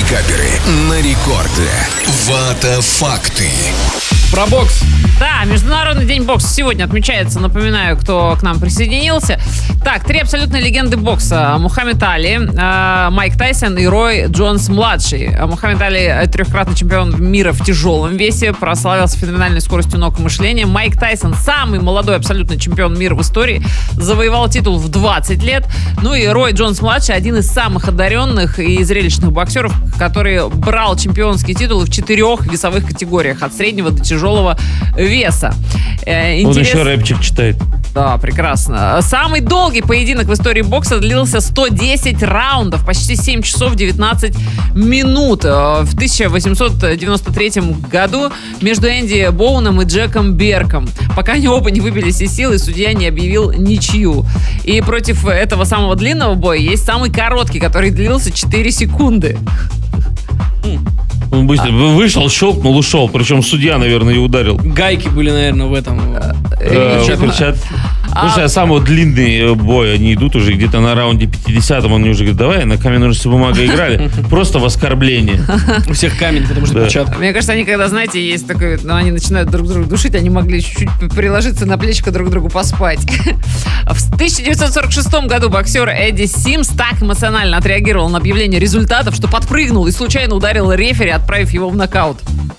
Пикаперы на рекорде. Вата факты. Про бокс. Да, Международный день бокса сегодня отмечается. Напоминаю, кто к нам присоединился. Так, 3 абсолютные легенды бокса. Мухаммед Али, Майк Тайсон и Рой Джонс-младший. Мухаммед Али — трехкратный чемпион мира в тяжелом весе, прославился феноменальной скоростью ног и мышления. Майк Тайсон — самый молодой абсолютный чемпион мира в истории, завоевал титул в 20 лет. Ну и Рой Джонс-младший — один из самых одаренных и зрелищных боксеров, который брал чемпионские титулы в 4 весовых категориях, от среднего до тяжелого веса. Он еще рэпчик читает. Да, прекрасно. Самый долгий поединок в истории бокса длился 110 раундов, почти 7 часов 19 минут. В 1893 году между Энди Боуном и Джеком Берком, пока они оба не выбились из сил и судья не объявил ничью. И против этого самого длинного боя есть самый короткий, который длился 4 секунды. Он быстро вышел, щелкнул, ушел. Причем судья, наверное, и ударил. Гайки были, наверное, в этом. Кричат. Слушай, а самый длинный бой, они идут уже где-то на раунде 50-м, он мне уже говорит: давай, на камень, ножницы, бумага играли. Просто в оскорбление. У всех камень, потому что перчатка. Мне кажется, они, когда, знаете, есть такой, они начинают друг друга душить, они могли чуть-чуть приложиться на плечико друг другу поспать. В 1946 году боксер Эдди Симс так эмоционально отреагировал на объявление результатов, что подпрыгнул и случайно ударил рефери, отправив его в нокаут.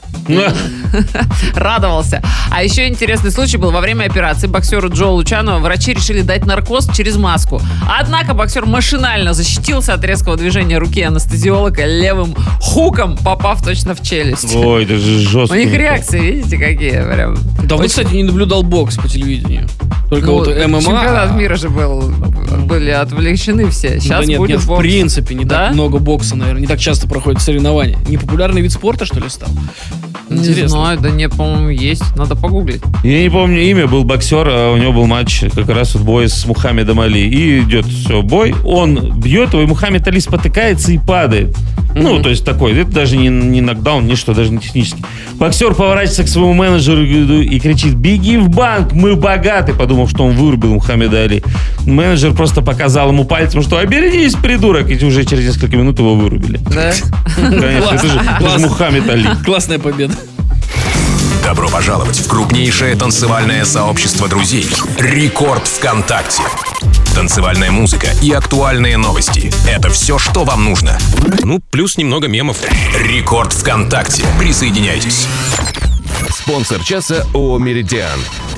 Радовался. А еще интересный случай был во время операции боксеру Джо Лучано. Врачи решили дать наркоз через маску. Однако боксер машинально защитился от резкого движения руки анестезиолога левым хуком, попав точно в челюсть. Ой, это же жестко. У них реакции, видите, какие прям. Давно, кстати, не наблюдал бокс по телевидению. Только вот ММА. Чемпионат мира же были отвлечены все. Сейчас да нет, будет в принципе, не так много бокса, наверное. Не так часто проходят соревнования. Непопулярный вид спорта, что ли, стал? Не знаю, да не, по-моему, есть. Надо погуглить. Я не помню имя, был боксер, у него был матч, как раз вот бой с Мухаммедом Али. И идет все, бой, он бьет его, и Мухаммед Али спотыкается и падает. Ну, то есть такой, это даже не нокдаун, ничто, даже не технически. Боксер поворачивается к своему менеджеру и кричит: беги в банк, мы богаты, подумав, что он вырубил Мухаммеда Али. Менеджер просто показал ему пальцем, что обернись, придурок, и уже через несколько минут его вырубили. Да? Конечно, это же Мухаммед Али. Классная победа. Добро пожаловать в крупнейшее танцевальное сообщество друзей «Рекорд ВКонтакте». Танцевальная музыка и актуальные новости – это все, что вам нужно. Ну, плюс немного мемов. «Рекорд ВКонтакте». Присоединяйтесь. Спонсор часа ООО «Меридиан».